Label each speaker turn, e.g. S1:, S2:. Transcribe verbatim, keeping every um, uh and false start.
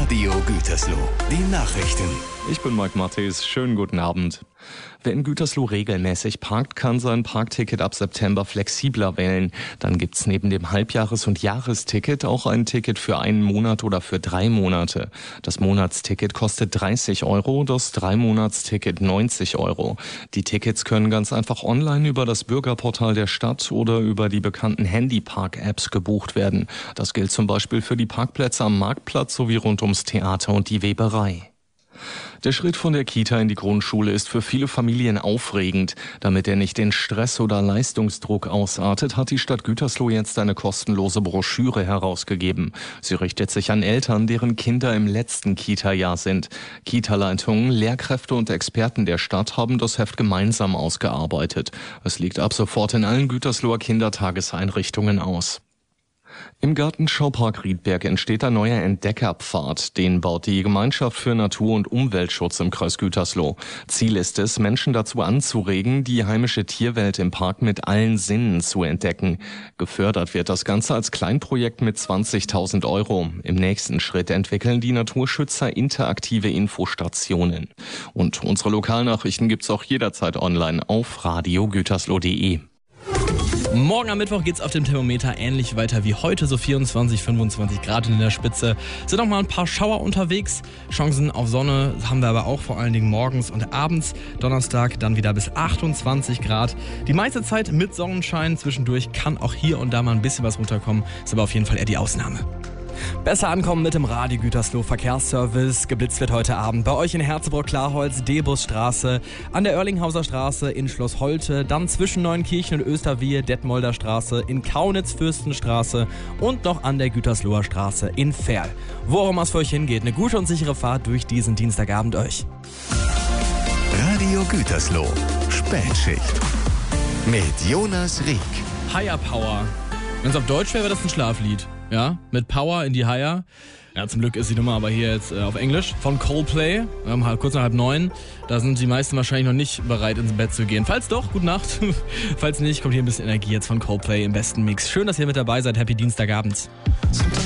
S1: Radio Gütersloh, die Nachrichten.
S2: Ich bin Mike Matthes, schönen guten Abend. Wer in Gütersloh regelmäßig parkt, kann sein Parkticket ab September flexibler wählen. Dann gibt's neben dem Halbjahres- und Jahresticket auch ein Ticket für einen Monat oder für drei Monate. Das Monatsticket kostet dreißig Euro, das Dreimonatsticket neunzig Euro. Die Tickets können ganz einfach online über das Bürgerportal der Stadt oder über die bekannten Handypark-Apps gebucht werden. Das gilt zum Beispiel für die Parkplätze am Marktplatz sowie rund ums Theater und die Weberei. Der Schritt von der Kita in die Grundschule ist für viele Familien aufregend. Damit er nicht in Stress oder Leistungsdruck ausartet, hat die Stadt Gütersloh jetzt eine kostenlose Broschüre herausgegeben. Sie richtet sich an Eltern, deren Kinder im letzten Kita-Jahr sind. Kita-Leitungen, Lehrkräfte und Experten der Stadt haben das Heft gemeinsam ausgearbeitet. Es liegt ab sofort in allen Gütersloher Kindertageseinrichtungen aus. Im Gartenschaupark Riedberg entsteht ein neuer Entdeckerpfad. Den baut die Gemeinschaft für Natur- und Umweltschutz im Kreis Gütersloh. Ziel ist es, Menschen dazu anzuregen, die heimische Tierwelt im Park mit allen Sinnen zu entdecken. Gefördert wird das Ganze als Kleinprojekt mit zwanzigtausend Euro. Im nächsten Schritt entwickeln die Naturschützer interaktive Infostationen. Und unsere Lokalnachrichten gibt's auch jederzeit online auf radio gütersloh punkt de.
S3: Morgen am Mittwoch geht's auf dem Thermometer ähnlich weiter wie heute, so vierundzwanzig, fünfundzwanzig Grad in der Spitze. Sind noch mal ein paar Schauer unterwegs. Chancen auf Sonne haben wir aber auch vor allen Dingen morgens und abends. Donnerstag dann wieder bis achtundzwanzig Grad. Die meiste Zeit mit Sonnenschein. Zwischendurch kann auch hier und da mal ein bisschen was runterkommen. Ist aber auf jeden Fall eher die Ausnahme. Besser ankommen mit dem Radio Gütersloh Verkehrsservice. Geblitzt wird heute Abend bei euch in Herzebrock-Klarholz, Debusstraße, an der Oerlinghauser Straße in Schloss Holte, dann zwischen Neunkirchen und Österwiehe, Detmolder Straße, in Kaunitz, Fürstenstraße und noch an der Gütersloher Straße in Verl. Wo auch immer es für euch hingeht, eine gute und sichere Fahrt durch diesen Dienstagabend euch.
S1: Radio Gütersloh, Spätschicht mit Jonas Rieck.
S3: Higher Power. Wenn es auf Deutsch wäre, wäre das ein Schlaflied. Ja, mit Power in die Higher. Ja, zum Glück ist die Nummer aber hier jetzt äh, auf Englisch. Von Coldplay, ähm, kurz nach halb neun. Da sind die meisten wahrscheinlich noch nicht bereit, ins Bett zu gehen. Falls doch, gute Nacht. Falls nicht, kommt hier ein bisschen Energie jetzt von Coldplay im besten Mix. Schön, dass ihr mit dabei seid. Happy Dienstagabend.